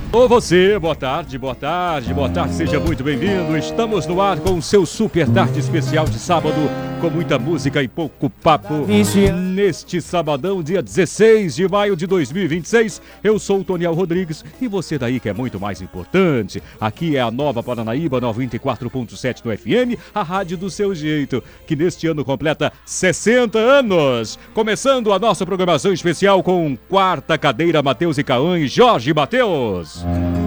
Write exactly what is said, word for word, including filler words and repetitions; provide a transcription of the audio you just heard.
Ô você, boa tarde, boa tarde, boa tarde, seja muito bem-vindo. Estamos no ar com o seu super tarde especial de sábado, com muita música e pouco papo. Neste sabadão, dia dezesseis de maio de dois mil e vinte e seis, eu sou o Toniel Rodrigues e você daí que é muito mais importante. Aqui é a Nova Paranaíba noventa e quatro ponto sete no F M, a rádio do seu jeito, que neste ano completa sessenta anos. Começando a nossa programação especial com Quarta Cadeira, Matheus e Cauã e Jorge Matheus.